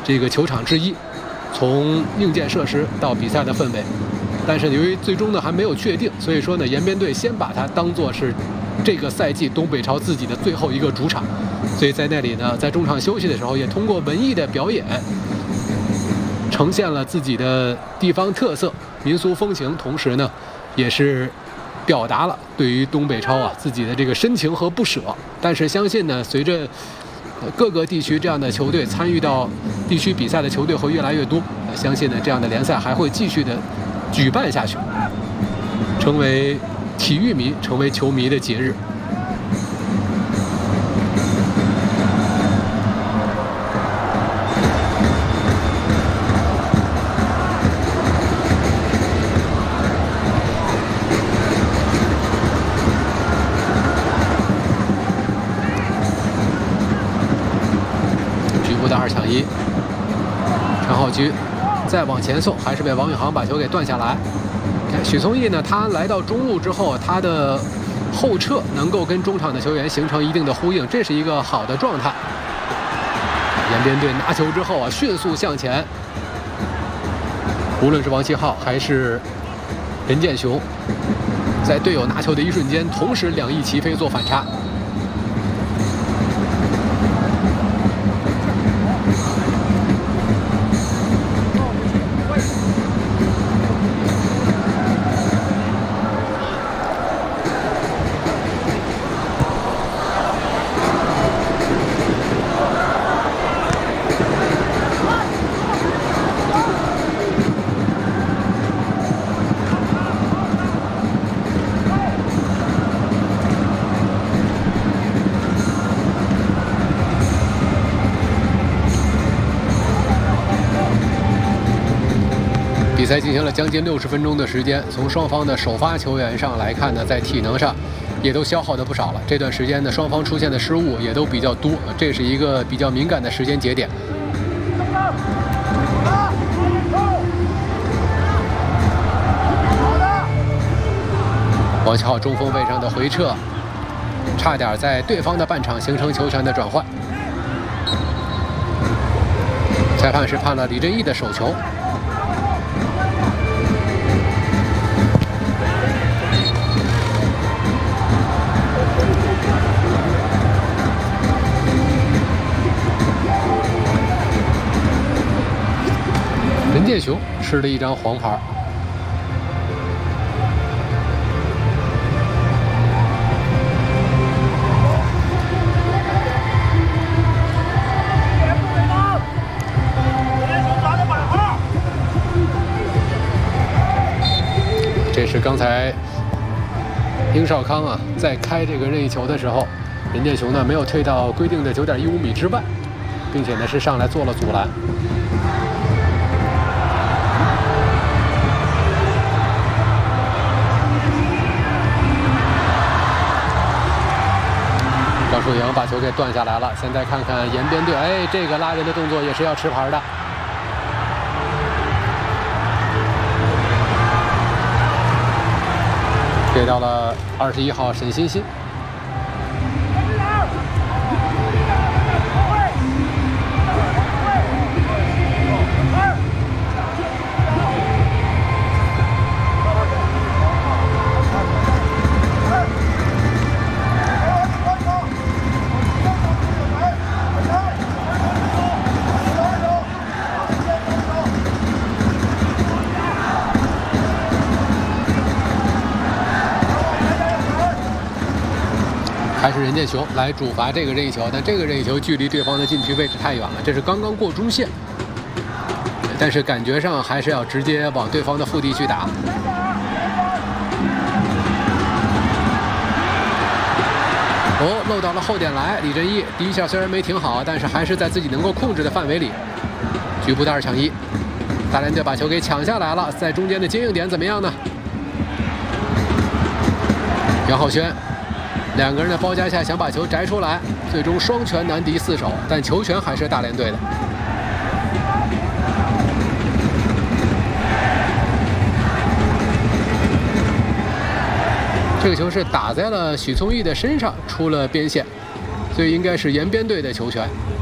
这个球场之一，从硬件设施到比赛的氛围。但是由于最终呢还没有确定，所以说呢延边队先把它当作是这个赛季东北超自己的最后一个主场，所以在那里呢，在中场休息的时候，也通过文艺的表演，呈现了自己的地方特色、民俗风情，同时呢，也是表达了对于东北超啊自己的这个深情和不舍。但是相信呢，随着各个地区这样的球队参与到地区比赛的球队会越来越多，相信呢这样的联赛还会继续的举办下去，成为体育迷、成为球迷的节日。局部的2抢1，陈浩居再往前送，还是被王宇航把球给断下来。许聪毅呢，他来到中路之后，他的后撤能够跟中场的球员形成一定的呼应，这是一个好的状态。延边队拿球之后啊，迅速向前，无论是王七浩还是任建雄，在队友拿球的一瞬间，同时两翼齐飞做反差。比赛进行了将近60分钟的时间，从双方的首发球员上来看呢，在体能上也都消耗的不少了。这段时间呢，双方出现的失误也都比较多，这是一个比较敏感的时间节点。王七浩中锋位上的回撤，差点在对方的半场形成球权的转换。裁判是判了李振义的手球。任建雄吃了一张黄牌。这是刚才殷少康啊在开这个任意球的时候，任建雄呢没有退到规定的9.15米之外，并且呢是上来做了阻拦。赵树阳把球给断下来了。现在看看延边队，哎，这个拉人的动作也是要吃牌的。给到了21号沈欣欣。还是任建雄来主罚这个任意球，但这个任意球距离对方的禁区位置太远了，这是刚刚过中线，但是感觉上还是要直接往对方的腹地去打。哦，漏到了后点来，李振义第一下虽然没停好，但是还是在自己能够控制的范围里。局部的2抢1，大连队把球给抢下来了，在中间的接应点怎么样呢？杨浩轩。两个人的包夹下想把球摘出来，最终双拳难敌4手，但球权还是大连队的。这个球是打在了许聪毅的身上，出了边线，所以应该是延边队的球权。